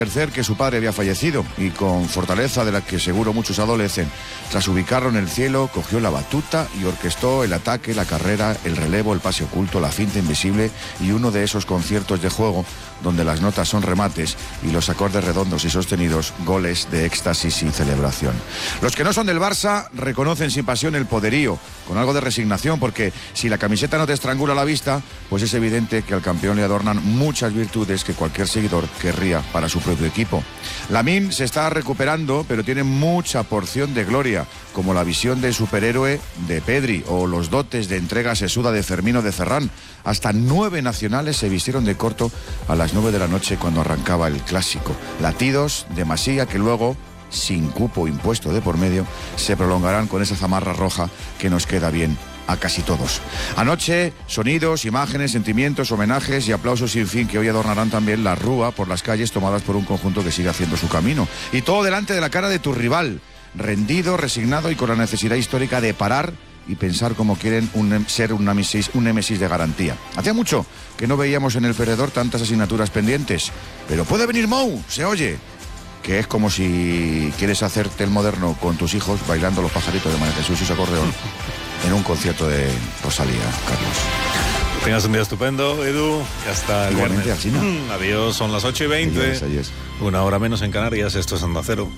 que su padre había fallecido y con fortaleza de la que seguro muchos adolecen, tras ubicarlo en el cielo, cogió la batuta y orquestó el ataque, la carrera, el relevo, el pase oculto, la finta invisible y uno de esos conciertos de juego donde las notas son remates y los acordes redondos y sostenidos, goles de éxtasis y celebración. Los que no son del Barça reconocen sin pasión el poderío, con algo de resignación, porque si la camiseta no te estrangula la vista, pues es evidente que al campeón le adornan muchas virtudes que cualquier seguidor querría para su propio equipo. Lamine se está recuperando, pero tiene mucha porción de gloria, como la visión de superhéroe de Pedri o los dotes de entrega sesuda de Fermín de Ferran. Hasta 9 nacionales se vistieron de corto a las 9 de la noche cuando arrancaba el clásico. Latidos de Masía que luego, sin cupo impuesto de por medio, se prolongarán con esa zamarra roja que nos queda bien a casi todos. Anoche, sonidos, imágenes, sentimientos, homenajes y aplausos sin fin que hoy adornarán también la rúa por las calles tomadas por un conjunto que sigue haciendo su camino. Y todo delante de la cara de tu rival, rendido, resignado y con la necesidad histórica de parar y pensar cómo quieren ser un némesis de garantía. Hacía mucho que no veíamos en el perdedor tantas asignaturas pendientes, pero puede venir Mou, se oye, que es como si quieres hacerte el moderno con tus hijos bailando los pajaritos de María Jesús y su acordeón en un concierto de Rosalía, Carlos. Tengas un día estupendo, Edu, y hasta el igualmente, viernes. Adiós, son las 8:20. Adiós. Una hora menos en Canarias, esto es Onda Cero.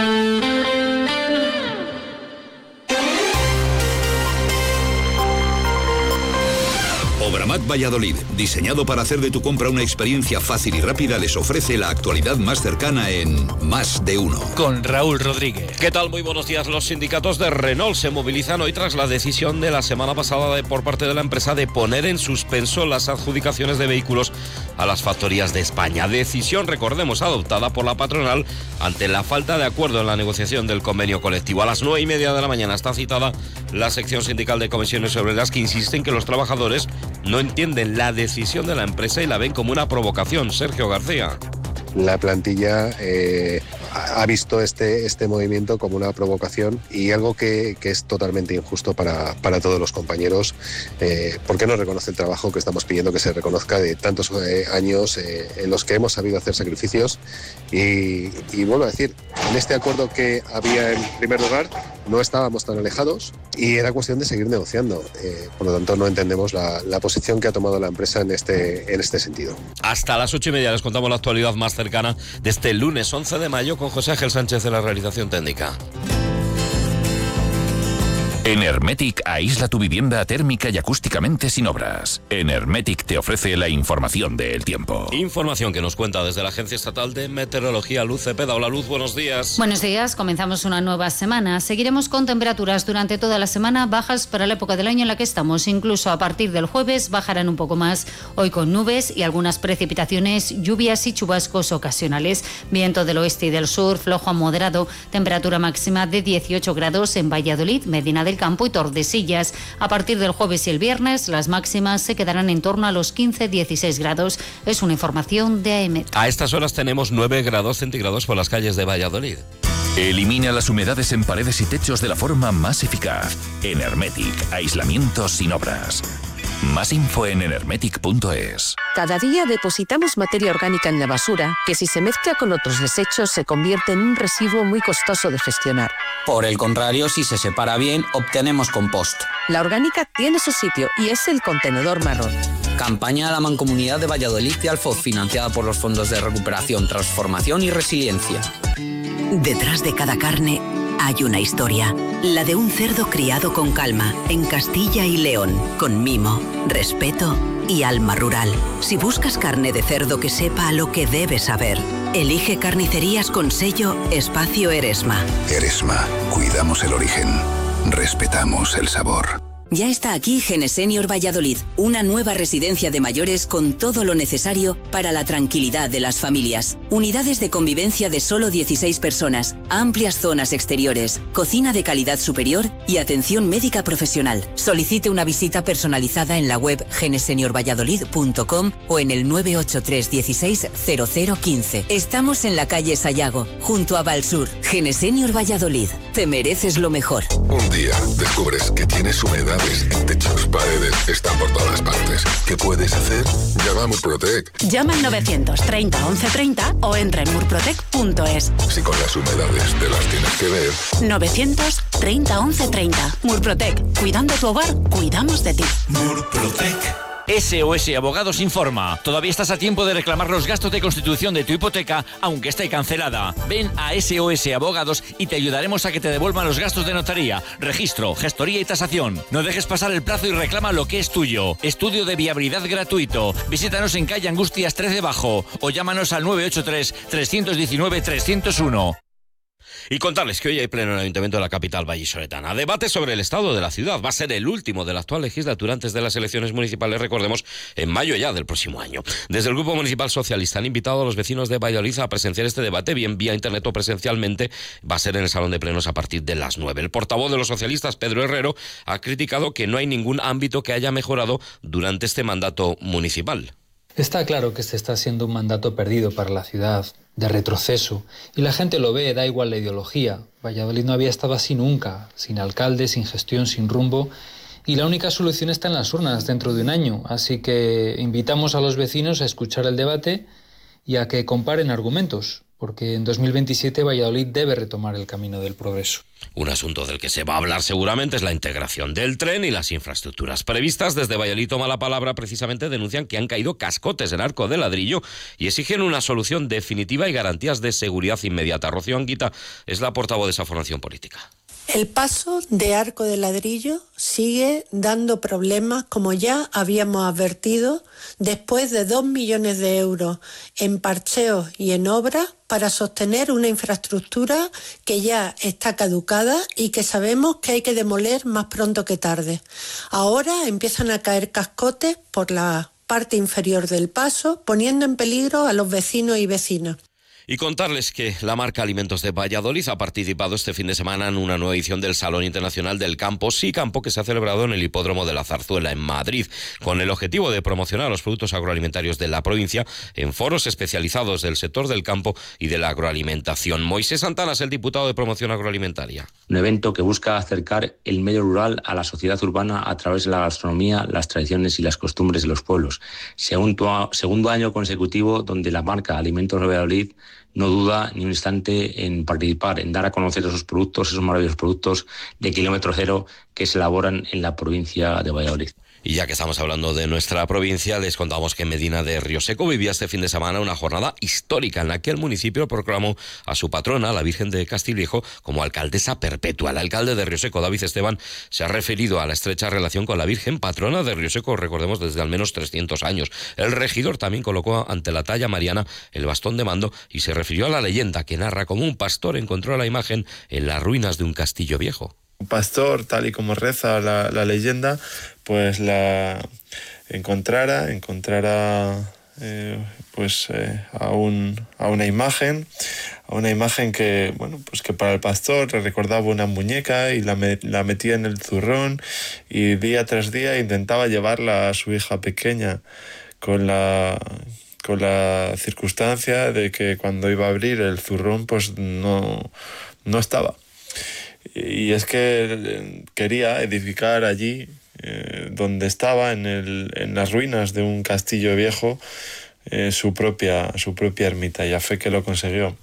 Obramat Valladolid, diseñado para hacer de tu compra una experiencia fácil y rápida, les ofrece la actualidad más cercana en Más de Uno. Con Raúl Rodríguez. ¿Qué tal? Muy buenos días. Los sindicatos de Renault se movilizan hoy tras la decisión de la semana pasada por parte de la empresa de poner en suspenso las adjudicaciones de vehículos a las factorías de España. Decisión, recordemos, adoptada por la patronal ante la falta de acuerdo en la negociación del convenio colectivo. A las 9:30 de la mañana está citada la sección sindical de comisiones obreras, que insiste en que los trabajadores no entienden la decisión de la empresa y la ven como una provocación. Sergio García. La plantilla ha visto este movimiento como una provocación y algo que es totalmente injusto para todos los compañeros, porque no reconoce el trabajo que estamos pidiendo que se reconozca de tantos años en los que hemos sabido hacer sacrificios y vuelvo a decir, en este acuerdo que había en primer lugar no estábamos tan alejados y era cuestión de seguir negociando. Por lo tanto, no entendemos la posición que ha tomado la empresa en este sentido. Hasta las 8:30 les contamos la actualidad más cercana de este lunes 11 de mayo con José Ángel Sánchez de la realización técnica. En Hermetic aísla tu vivienda térmica y acústicamente sin obras. En Hermetic te ofrece la información del tiempo. Información que nos cuenta desde la Agencia Estatal de Meteorología, Luz Cepeda. Hola Luz, buenos días. Buenos días, comenzamos una nueva semana. Seguiremos con temperaturas durante toda la semana bajas para la época del año en la que estamos. Incluso a partir del jueves bajarán un poco más. Hoy con nubes y algunas precipitaciones, lluvias y chubascos ocasionales. Viento del oeste y del sur, flojo a moderado. Temperatura máxima de 18 grados en Valladolid, Medina del Campo y Tordesillas. A partir del jueves y el viernes, las máximas se quedarán en torno a los 15-16 grados. Es una información de AEMET. A estas horas tenemos 9 grados centígrados por las calles de Valladolid. Elimina las humedades en paredes y techos de la forma más eficaz. En Hermetic, aislamiento sin obras. Más info en enermetic.es. Cada día depositamos materia orgánica en la basura que, si se mezcla con otros desechos, se convierte en un residuo muy costoso de gestionar. Por el contrario, si se separa bien, obtenemos compost. La orgánica tiene su sitio y es el contenedor marrón. Campaña de la Mancomunidad de Valladolid y Alfoz, financiada por los Fondos de Recuperación, Transformación y Resiliencia. Detrás de cada carne hay una historia, la de un cerdo criado con calma, en Castilla y León, con mimo, respeto y alma rural. Si buscas carne de cerdo que sepa a lo que debes saber, elige Carnicerías con sello Espacio Eresma. Eresma, cuidamos el origen, respetamos el sabor. Ya está aquí Genesenior Valladolid, una nueva residencia de mayores con todo lo necesario para la tranquilidad de las familias. Unidades de convivencia de solo 16 personas, amplias zonas exteriores, cocina de calidad superior y atención médica profesional. Solicite una visita personalizada en la web geneseniorvalladolid.com o en el 983 16 0015. Estamos en la calle Sayago, junto a Valsur. Genesenior Valladolid, te mereces lo mejor. Un día descubres que tienes humedad en techos, paredes, están por todas partes. ¿Qué puedes hacer? Llama a Murprotec. Llama al 930 1130 o entra en murprotec.es. Si con las humedades te las tienes que ver. 930 11 30. Murprotec. Cuidando tu hogar, cuidamos de ti. Murprotec. SOS Abogados informa. Todavía estás a tiempo de reclamar los gastos de constitución de tu hipoteca, aunque esté cancelada. Ven a SOS Abogados y te ayudaremos a que te devuelvan los gastos de notaría, registro, gestoría y tasación. No dejes pasar el plazo y reclama lo que es tuyo. Estudio de viabilidad gratuito. Visítanos en calle Angustias 13 Bajo o llámanos al 983 319 301. Y contarles que hoy hay pleno en el Ayuntamiento de la capital vallisoletana. Debate sobre el estado de la ciudad. Va a ser el último de la actual legislatura antes de las elecciones municipales, recordemos, en mayo ya del próximo año. Desde el Grupo Municipal Socialista han invitado a los vecinos de Valladolid a presenciar este debate, bien vía internet o presencialmente. Va a ser en el Salón de Plenos a partir de las 9. El portavoz de los socialistas, Pedro Herrero, ha criticado que no hay ningún ámbito que haya mejorado durante este mandato municipal. Está claro que este está siendo un mandato perdido para la ciudad, de retroceso, y la gente lo ve, da igual la ideología. Valladolid no había estado así nunca, sin alcalde, sin gestión, sin rumbo, y la única solución está en las urnas dentro de un año. Así que invitamos a los vecinos a escuchar el debate y a que comparen argumentos, porque en 2027 Valladolid debe retomar el camino del progreso. Un asunto del que se va a hablar seguramente es la integración del tren y las infraestructuras previstas. Desde Valladolid toma la palabra, precisamente denuncian que han caído cascotes en Arco de Ladrillo y exigen una solución definitiva y garantías de seguridad inmediata. Rocío Anguita es la portavoz de esa formación política. El paso de Arco de Ladrillo sigue dando problemas, como ya habíamos advertido, después de 2 millones de euros en parcheos y en obras para sostener una infraestructura que ya está caducada y que sabemos que hay que demoler más pronto que tarde. Ahora empiezan a caer cascotes por la parte inferior del paso, poniendo en peligro a los vecinos y vecinas. Y contarles que la marca Alimentos de Valladolid ha participado este fin de semana en una nueva edición del Salón Internacional del Campo, Sí Campo, que se ha celebrado en el Hipódromo de la Zarzuela, en Madrid, con el objetivo de promocionar los productos agroalimentarios de la provincia en foros especializados del sector del campo y de la agroalimentación. Moisés Santana es el diputado de Promoción Agroalimentaria. Un evento que busca acercar el medio rural a la sociedad urbana a través de la gastronomía, las tradiciones y las costumbres de los pueblos. Segundo año consecutivo donde la marca Alimentos de Valladolid no duda ni un instante en participar, en dar a conocer esos productos, esos maravillosos productos de kilómetro cero que se elaboran en la provincia de Valladolid. Y ya que estamos hablando de nuestra provincia, les contamos que Medina de Rioseco vivía este fin de semana una jornada histórica en la que el municipio proclamó a su patrona, la Virgen de Castillejo, como alcaldesa perpetua. El alcalde de Rioseco, David Esteban, se ha referido a la estrecha relación con la Virgen, patrona de Rioseco, recordemos, desde al menos 300 años. El regidor también colocó ante la talla mariana el bastón de mando y se refirió a la leyenda que narra cómo un pastor encontró la imagen en las ruinas de un castillo viejo. Un pastor, tal y como reza la leyenda, pues la encontrara a una imagen que, bueno, pues que para el pastor le recordaba una muñeca y la metía en el zurrón y día tras día intentaba llevarla a su hija pequeña con la circunstancia de que cuando iba a abrir el zurrón pues no estaba. Y es que quería edificar allí, donde estaba, en las ruinas de un castillo viejo, su propia ermita, y a fe que lo consiguió.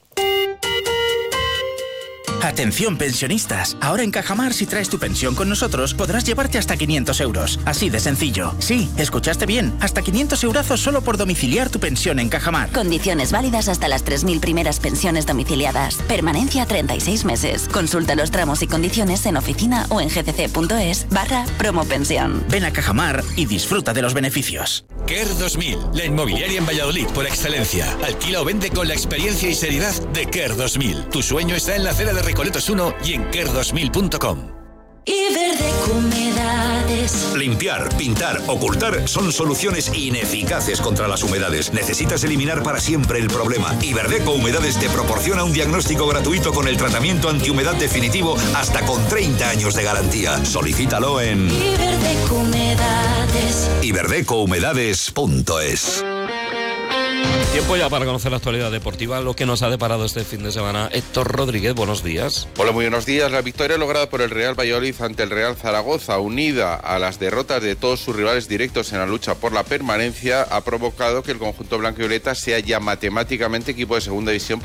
Atención pensionistas, ahora en Cajamar si traes tu pensión con nosotros podrás llevarte hasta 500 euros, así de sencillo. Sí, escuchaste bien, hasta 500 eurazos solo por domiciliar tu pensión en Cajamar. Condiciones válidas hasta las 3.000 primeras pensiones domiciliadas. Permanencia 36 meses. Consulta los tramos y condiciones en oficina o en gcc.es/promopensión. Ven a Cajamar y disfruta de los beneficios. KER 2000, la inmobiliaria en Valladolid por excelencia. Alquila o vende con la experiencia y seriedad de KER 2000. Tu sueño está en la acera de Recoletos 1 y en KER2000.com. Iberdeco Humedades. Limpiar, pintar, ocultar son soluciones ineficaces contra las humedades. Necesitas eliminar para siempre el problema. Iberdeco Humedades te proporciona un diagnóstico gratuito con el tratamiento antihumedad definitivo hasta con 30 años de garantía. Solicítalo en Iberdeco Humedades. Iberdecouhumedades.es. Tiempo ya para conocer la actualidad deportiva, lo que nos ha deparado este fin de semana. Héctor Rodríguez, buenos días. Hola, muy buenos días. La victoria lograda por el Real Valladolid ante el Real Zaragoza, unida a las derrotas de todos sus rivales directos en la lucha por la permanencia, ha provocado que el conjunto blanco y violeta sea ya matemáticamente equipo de segunda división